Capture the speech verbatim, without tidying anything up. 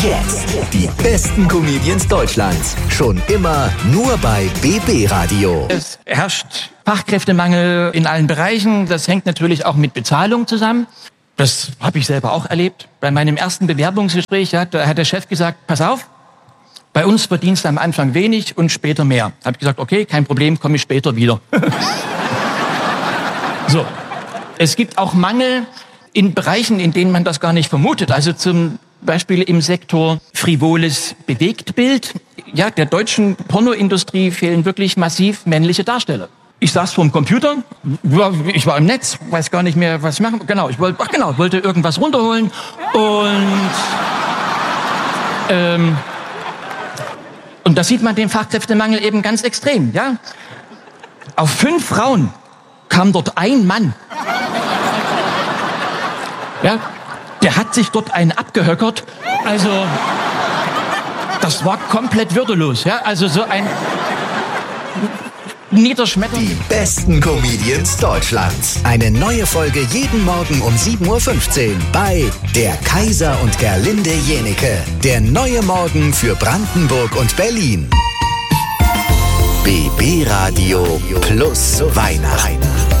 Jetzt. Die besten Comedians Deutschlands. Schon immer nur bei B B Radio. Es herrscht Fachkräftemangel in allen Bereichen. Das hängt natürlich auch mit Bezahlung zusammen. Das habe ich selber auch erlebt. Bei meinem ersten Bewerbungsgespräch ja, da hat der Chef gesagt, pass auf, bei uns verdienst du am Anfang wenig und später mehr. Habe ich gesagt, okay, kein Problem, komme ich später wieder. So, es gibt auch Mangel in Bereichen, in denen man das gar nicht vermutet. Also zum Beispiel im Sektor frivoles Bewegtbild. Ja, der deutschen Pornoindustrie fehlen wirklich massiv männliche Darsteller. Ich saß vorm Computer, ich war im Netz, weiß gar nicht mehr, was ich machen. Genau, ich wollte, ach genau, wollte irgendwas runterholen und ähm, und da sieht man den Fachkräftemangel eben ganz extrem. Ja, auf fünf Frauen kam dort ein Mann. Ja, der hat sich dort einen abgehöckert. Also, das war komplett würdelos. Ja, also so ein niederschmetternd. Die besten Comedians Deutschlands. Eine neue Folge jeden Morgen um sieben Uhr fünfzehn bei Der Kaiser und Gerlinde Jenike. Der neue Morgen für Brandenburg und Berlin. B B Radio plus Weihnachten.